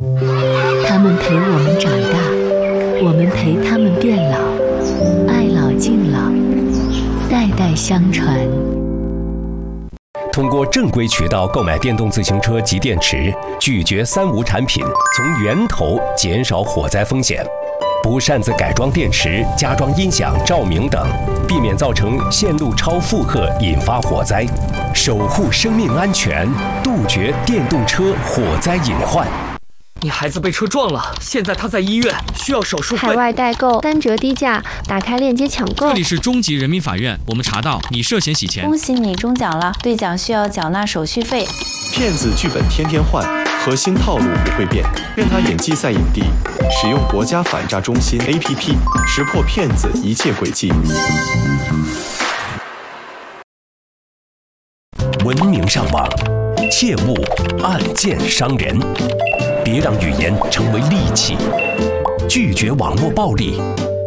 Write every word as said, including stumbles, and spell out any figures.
他们陪我们长大，我们陪他们变老，爱老敬老，代代相传。 通过正规渠道购买电动自行车及电池，拒绝三无产品，从源头减少火灾风险。不擅自改装电池、加装音响、照明等，避免造成线路超负荷引发火灾，守护生命安全，杜绝电动车火灾隐患。 你孩子被车撞了，现在他在医院，需要手术费。 海外代购三折低价，打开链接抢购。 这里是中级人民法院，我们查到你涉嫌洗钱。 恭喜你中奖了，兑奖需要缴纳手续费。 骗子剧本天天换，核心套路不会变，任他演技赛影帝。使用国家反诈中心 A P P， 识破骗子一切诡计。 文明上网，切勿暗箭伤人。别让语言成为利器，拒绝网络暴力，